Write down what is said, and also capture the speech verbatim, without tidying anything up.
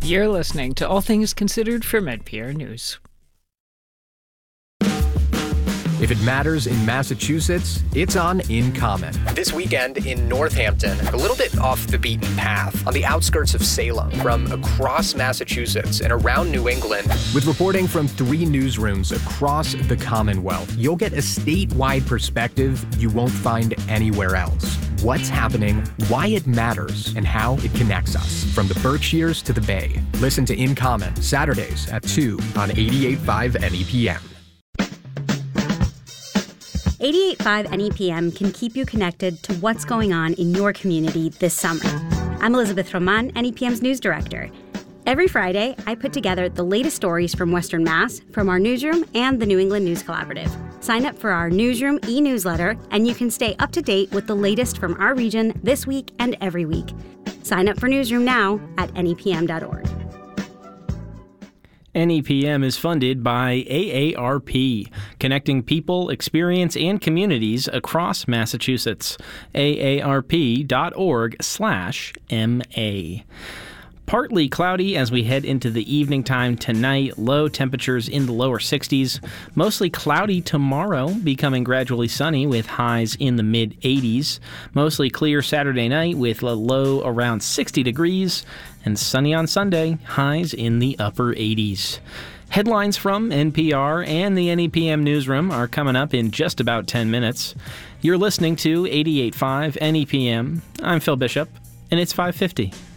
You're listening to All Things Considered from N P R News. If it matters in Massachusetts, it's on In Common. This weekend in Northampton, a little bit off the beaten path, on the outskirts of Salem, from across Massachusetts and around New England. With reporting from three newsrooms across the Commonwealth, you'll get a statewide perspective you won't find anywhere else. What's happening, why it matters, and how it connects us, from the Berkshires to the Bay. Listen to In Common, Saturdays at two on eighty-eight point five N E P M. eighty-eight point five N E P M can keep you connected to what's going on in your community this summer. I'm Elizabeth Roman, N E P M's news director. Every Friday, I put together the latest stories from Western Mass, from our newsroom, and the New England News Collaborative. Sign up for our newsroom e-newsletter, and you can stay up to date with the latest from our region this week and every week. Sign up for Newsroom now at N E P M dot org. N E P M is funded by A A R P, connecting people, experience, and communities across Massachusetts. A A R P dot org slash M A. Partly cloudy as we head into the evening time tonight. Low temperatures in the lower sixties. Mostly cloudy tomorrow, becoming gradually sunny with highs in the mid eighties. Mostly clear Saturday night with a low around sixty degrees. And sunny on Sunday, highs in the upper eighties. Headlines from N P R and the N E P M newsroom are coming up in just about ten minutes. You're listening to eighty-eight point five N E P M. I'm Phil Bishop, and it's five fifty.